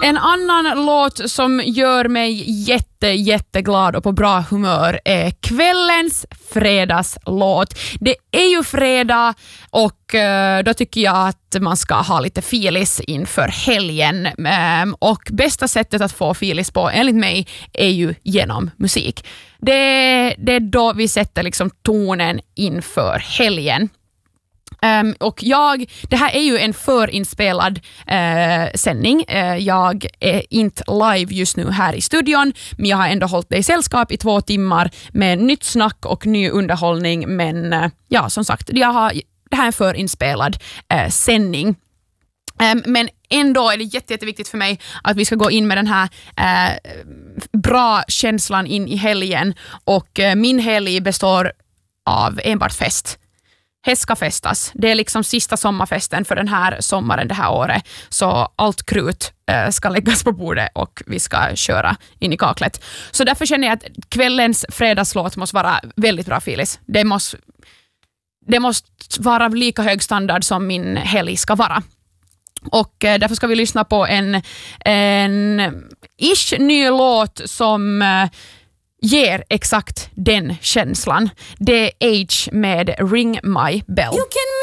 En annan låt som gör mig jätteglad och på bra humör är kvällens fredagslåt. Det är ju fredag och då tycker jag att man ska ha lite filis inför helgen. Och bästa sättet att få filis på, enligt mig, är ju genom musik. Det är då vi sätter liksom tonen inför helgen. Och det här är ju en förinspelad sändning. Jag är inte live just nu här i studion, men jag har ändå hållit dig i sällskap i 2 timmar med nytt snack och ny underhållning. Men ja, som sagt, det här är en förinspelad sändning. Men ändå är det jätteviktigt för mig att vi ska gå in med den här bra känslan in i helgen. Och min helg består av enbart fest. Häst ska festas. Det är liksom sista sommarfesten för den här sommaren det här året. Så allt krut ska läggas på bordet och vi ska köra in i kaklet. Så därför känner jag att kvällens fredagslåt måste vara väldigt bra filis. Det måste vara lika hög standard som min helg ska vara. Och därför ska vi lyssna på en ny låt som ger exakt den känslan. Det är Age med Ring My Bell. You can